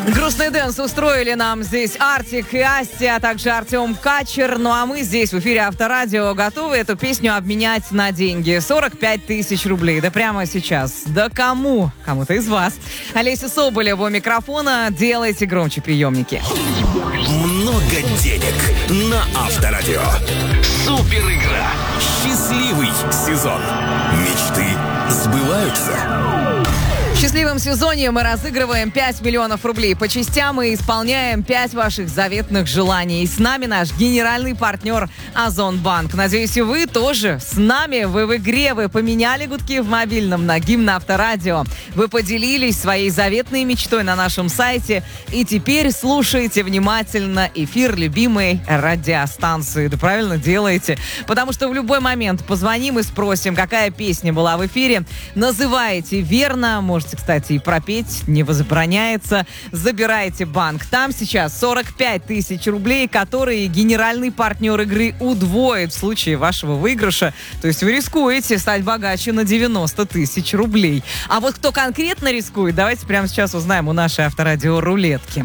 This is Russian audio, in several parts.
Грустный дэнс устроили нам здесь Артик и Асти, а также Артем Качер. Ну а мы здесь в эфире Авторадио готовы эту песню обменять на деньги. 45 тысяч рублей. Да прямо сейчас. Да кому? Кому-то из вас. Олеся Соболева у микрофона. Делайте громче приемники. Много денег на Авторадио. Супер игра. Счастливый сезон. Мечты сбываются. В счастливом сезоне мы разыгрываем 5 миллионов рублей по частям и исполняем 5 ваших заветных желаний. И с нами наш генеральный партнер Озонбанк. Надеюсь, и вы тоже с нами. Вы в игре, вы поменяли гудки в мобильном на гимн Авторадио. Вы поделились своей заветной мечтой на нашем сайте. И теперь слушайте внимательно эфир любимой радиостанции. Да правильно делаете. Потому что в любой момент позвоним и спросим, какая песня была в эфире. Называете верно, можете, кстати, и пропеть, не возбраняется. Забирайте банк. Там сейчас 45 тысяч рублей, которые генеральный партнер игры удвоит в случае вашего выигрыша. То есть вы рискуете стать богаче на 90 тысяч рублей. А вот кто конкретно рискует, давайте прямо сейчас узнаем у нашей Авторадио рулетки.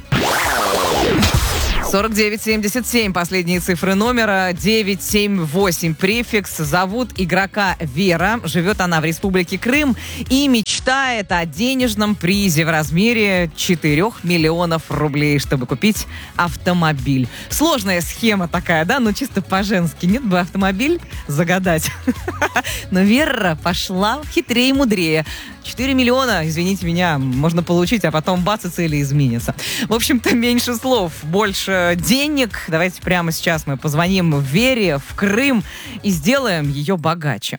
4977, последние цифры номера, 978 префикс. Зовут игрока Вера. Живет она в Республике Крым и мечтает о денежном призе в размере 4 миллионов рублей, чтобы купить автомобиль. Сложная схема такая, да? Ну, чисто по-женски. Нет бы автомобиль загадать. Но Вера пошла хитрее и мудрее. 4 миллиона, извините меня, можно получить, а потом бац, и цели изменятся. В общем-то, меньше слов, больше денег. Давайте прямо сейчас мы позвоним Вере в Крым и сделаем ее богаче.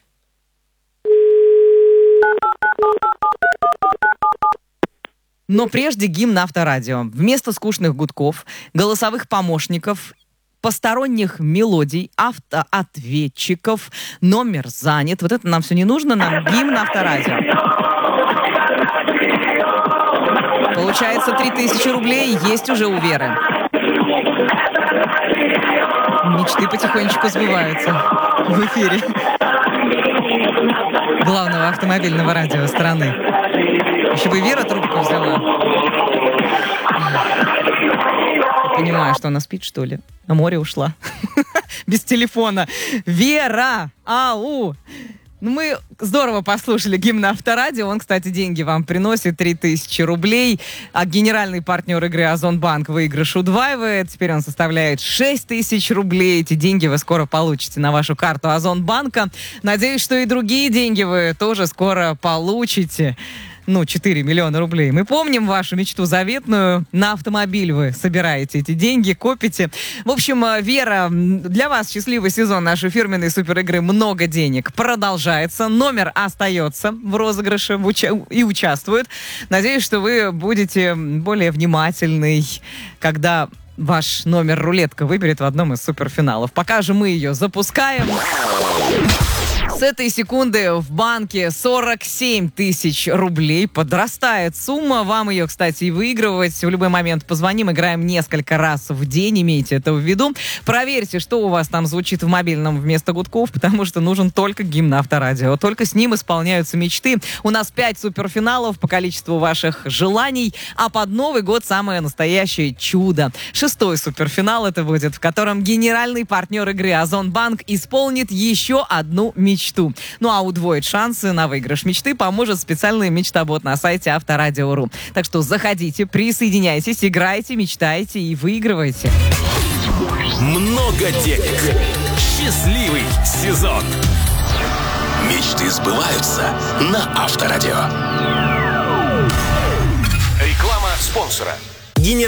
Но прежде гимн Авторадио. Вместо скучных гудков, голосовых помощников, посторонних мелодий, автоответчиков, номер занят. Вот это нам все не нужно, нам гимн Авторадио. Получается, 3000 рублей есть уже у Веры. Мечты потихонечку сбываются в эфире главного автомобильного радио страны. Еще бы Вера трубку взяла. Понимаю, что она спит, что ли. На море ушла. Без телефона. Вера! Ау! Ну, мы здорово послушали гимн Авторадио. Он, кстати, деньги вам приносит 3000 рублей. А генеральный партнер игры Озонбанк выигрыш удваивает. Теперь он составляет 6000 рублей. Эти деньги вы скоро получите на вашу карту Озонбанка. Надеюсь, что и другие деньги вы тоже скоро получите. 4 миллиона рублей. Мы помним вашу мечту заветную. На автомобиль вы собираете эти деньги, копите. В общем, Вера, для вас счастливый сезон нашей фирменной суперигры «Много денег» продолжается. Номер остается в розыгрыше и участвует. Надеюсь, что вы будете более внимательны, когда ваш номер рулетка выберет в одном из суперфиналов. Пока же мы ее запускаем. С этой секунды в банке 47 тысяч рублей. Подрастает сумма. Вам ее, кстати, и выигрывать. В любой момент позвоним, играем несколько раз в день. Имейте это в виду. Проверьте, что у вас там звучит в мобильном вместо гудков, потому что нужен только гимн Авторадио. Только с ним исполняются мечты. У нас 5 суперфиналов по количеству ваших желаний, а под Новый год самое настоящее чудо. 6-й суперфинал это будет, в котором генеральный партнер игры Озонбанк исполнит еще одну мечту. Ну а удвоить шансы на выигрыш мечты поможет специальный мечтобот на сайте Авторадио.ру. Так что заходите, присоединяйтесь, играйте, мечтайте и выигрывайте. Много денег. Счастливый сезон. Мечты сбываются на Авторадио. Реклама спонсора.